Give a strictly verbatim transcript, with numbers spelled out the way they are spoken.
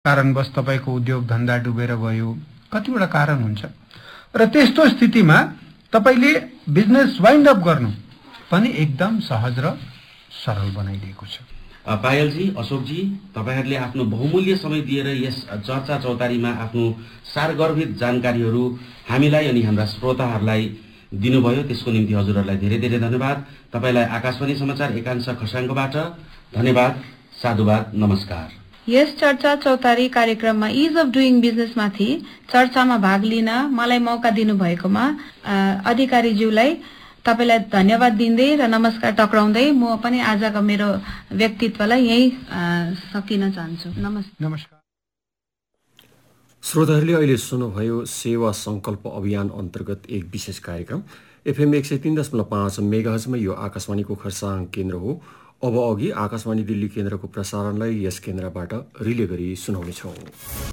कारणवश तपाईको उद्योग धन्दा डुबेर गयो, कतिवटा कारण हुन्छ र त्यस्तो स्थितिमा तपाईले बिजनेस वाइन्ड अप गर्नु पनि एकदम सहज र सरल बनाइदिएको छ। पायलजी, अशोकजी, तपाईहरुले आफ्नो बहुमूल्य समय दिएर यस चर्चा चौतारीमा आफ्नो सारगर्भित जानकारीहरू हामीलाई अनि हाम्रा श्रोताहरूलाई दिनुभयो, त्यसको निम्ति हजुरहरूलाई धेरै धेरै धन्यवाद। तपाईलाई आकाशवाणी समाचार एकांश खरसाङबाट धन्यवाद, साधुवाद, नमस्कार। यस चर्चा चौतारी कार्यक्रममा इज अफ डुइङ बिजनेस माथि चर्चामा भाग लिन मलाई मौका दिनुभएकोमा अधिकारीज्यूलाई तपाईलाई धन्यवाद दिँदै र नमस्कार टक्राउँदै म पनि आजको मेरो व्यक्तित्वलाई यही सकिन चाहन्छु। नमस्कार। श्रोताहरूले अहिले सुन्नुभयो सेवा संकल्प अभियान अन्तर्गत एक विशेष कार्यक्रम। एफएम एक सय तीन दशमलव पाँच मेगाहर्जमा यो आकाशवाणीको खरसाङ केन्द्र हो। अब अघि आकाशवाणी दिल्ली केन्द्रको प्रसारणलाई यस केन्द्रबाट रिले गरी सुनाउनेछौँ।